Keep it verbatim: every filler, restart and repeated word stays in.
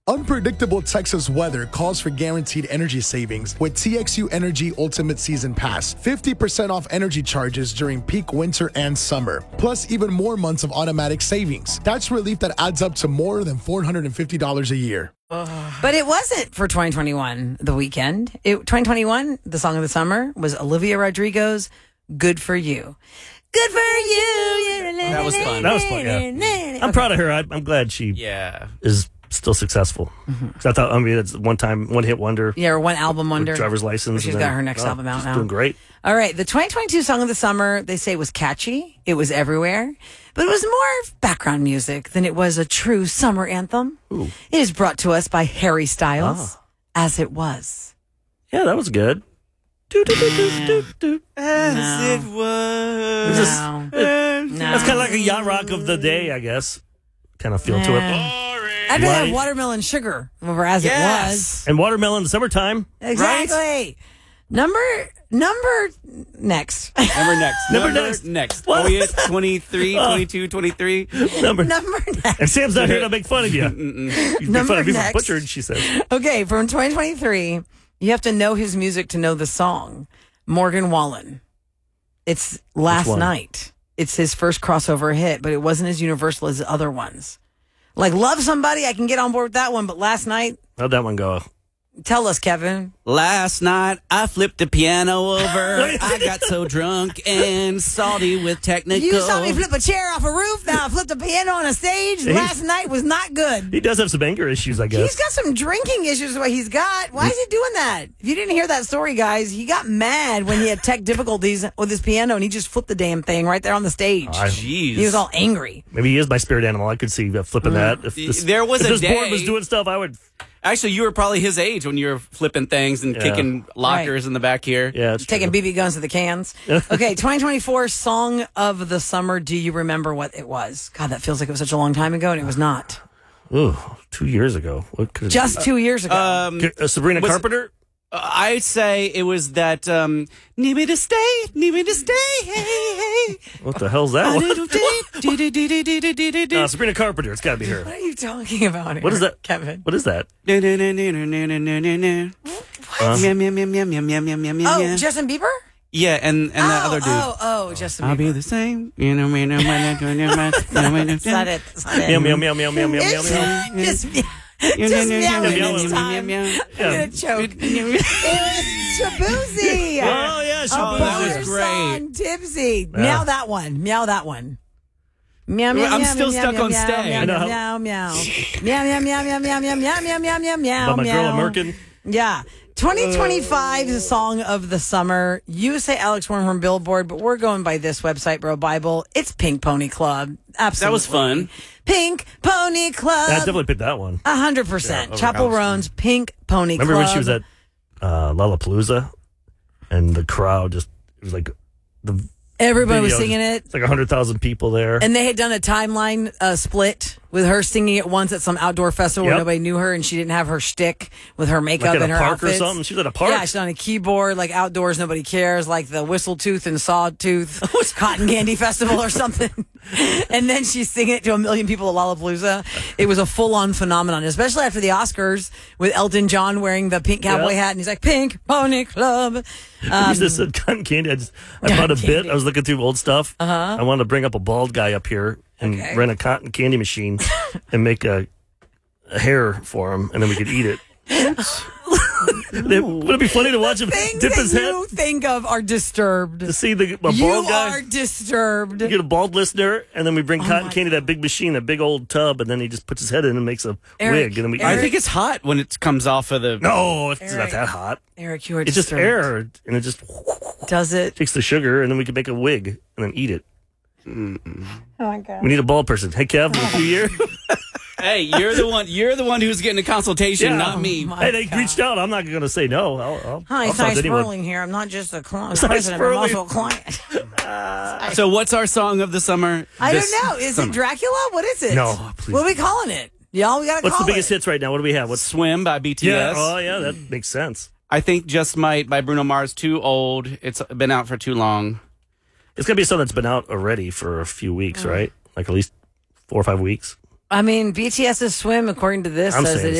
Unpredictable Texas weather calls for guaranteed energy savings with T X U Energy Ultimate Season Pass. fifty percent off energy charges during peak winter and summer. Plus even more months of automatic savings. That's relief that adds up to more than four hundred fifty dollars a year. But it wasn't for twenty twenty-one, The Weekend. It, twenty twenty-one, the song of the summer was Olivia Rodrigo's Good For You. Good for you. That was fun. That was fun, yeah. I'm Okay. proud of her. I, I'm glad she Yeah. is still successful. Mm-hmm. I thought, I mean, it's one time, one hit wonder. Yeah, or one album wonder. Driver's license. She's and got then, her next oh, album out she's now. doing great. All right, the twenty twenty-two song of the summer, they say was catchy. It was everywhere. But it was more background music than it was a true summer anthem. Ooh. It is brought to us by Harry Styles, Ah. As It Was. Yeah, that was good. Do, do, do, do, do, do. As No. it was. It's just- No. it- No. That's kind of like a yacht rock of the day, I guess. Kind of feel to it. Nah. I'd rather have Right. Watermelon Sugar over As It Yes. Was. And watermelon in the summertime. Exactly. Number, number next. Number next. Number Number next. next. What? Oh, yeah, twenty-three, twenty-two, twenty-three. Number. number next. And Sam's not here to make fun of you. You make Number fun of me for next. butchered, she says. Okay, from twenty twenty-three, you have to know his music to know the song. Morgan Wallen. It's Last one? Night. It's his first crossover hit, but it wasn't as universal as the other ones. Like Love Somebody, I can get on board with that one, but Last Night, How'd that one go? tell us, Kevin. Last night, I flipped the piano over. I got so drunk and salty with technical. You saw me flip a chair off a roof. Now I flipped a piano on a stage. Last night was not good. He does have some anger issues, I guess. He's got some drinking issues. What he's got. Why is he doing that? If you didn't hear that story, guys, he got mad when he had tech difficulties with his piano, and he just flipped the damn thing right there on the stage. I- Jeez. He was all angry. Maybe he is my spirit animal. I could see uh, flipping that. If this, There was if a this board day- was doing stuff, I would. Actually, you were probably his age when you were flipping things and Yeah. kicking lockers Right. in the back here. Yeah, it's Taking true. B B guns to the cans. Okay, twenty twenty-four Song of the Summer. Do you remember what it was? God, that feels like it was such a long time ago, and it was not. Ooh, two years ago. What could it Just two years ago. Um, be? Uh, Sabrina was- Carpenter? Uh, I'd say it was that, um, need me to stay, need me to stay, hey, hey. What the hell's that A one? little dee, dee, dee, dee, dee, dee, dee, dee, dee. Uh, Sabrina Carpenter. It's got to be her. what are you talking about here, What is that? Kevin? What is that? No, no, no, no, no, no, no, no, no. Huh? Meow, meow, meow, meow, meow, meow, meow, meow, meow, Oh, meow. Justin Bieber? Yeah, and, and that oh, other dude. Oh, oh, Justin I'll Bieber. be the same. You know, you know, you know, you know, That's not it. That's not it. Meow, meow, meow, meow, meow, meow, meow, It's meow. just, You just know, meowing meow, this meow, time. meow, meow. I'm gonna choke. It was Shabuzi. Oh, yeah, A Shabuzi. bar That was great. song, Tipsy. Yeah. Meow that one. Meow that one. Meow, meow, I'm meow, still meow, stuck meow, on meow, stay. Meow, I know. meow, meow, meow, meow, meow, meow, meow, meow, meow, meow, meow, meow, meow, About my girl meow. American. Yeah. twenty twenty-five Song of the Summer. You say Alex Warren from Billboard, but we're going by this website, Bro Bible. It's Pink Pony Club. Absolutely. That was fun. Pink Pony Club. I definitely picked that one. A hundred percent. over Chapel House. Roan's Pink Pony Remember Club. when she was at uh, Lollapalooza and the crowd just, it was like the Everybody was video, singing just- it. It's like one hundred thousand people there. And they had done a timeline uh, split with her singing it once at some outdoor festival where Yep. nobody knew her, and she didn't have her shtick with her makeup like at and a her park outfits. or something. She was at a park. Yeah, she's on a keyboard, like outdoors, nobody cares, like the Whistle Tooth and Sawtooth Cotton Candy Festival or something. And then she's singing it to a million people at Lollapalooza. It was a full-on phenomenon, especially after the Oscars with Elton John wearing the pink cowboy Yeah. hat, and he's like, Pink Pony Club. You Um, just said cotton candy. I just I Cotton found a bit. candy. I was looking through old stuff. Uh-huh. I wanted to bring up a bald guy up here and Okay. rent a cotton candy machine and make a, a hair for him, and then we could eat it. Would it be funny to watch him Things dip that his head you think of are disturbed. to see the a bald You guy? are disturbed. You get a bald listener, and then we bring cotton Oh my candy, that big machine, that big old tub, and then he just puts his head in and makes a Eric, wig, and then we Eric- eat I think it's hot when it comes off of the. it. No, it's Eric. not that hot. Eric, you are It's just disturbed. air, and it just Does it? takes the sugar, and then we can make a wig and then eat it. Oh my God. We need a bald person. Hey, Kev, in a few years. Hey, you're the one. You're the one who's getting a consultation, Yeah. not me. My Hey, they God. reached out. I'm not going to say no. I'll, I'll, Hi, I'll talk Cy to anyone. Sperling here. I'm not just a cl- Cy president, I'm Sperling. also a client. So, what's our song of the summer? I this don't know. Is summer? it Dracula? What is it? No, please. What are we calling it? Y'all, we got to What's call the biggest it. hits right now? What do we have? What's "Swim" by B T yeah? S. Oh, yeah, that makes sense. I think "Just Might" by Bruno Mars. Too old. It's been out for too long. It's going to be something that's been out already for a few weeks, right? Like at least four or five weeks. I mean, BTS's Swim, according to this, I'm says saying it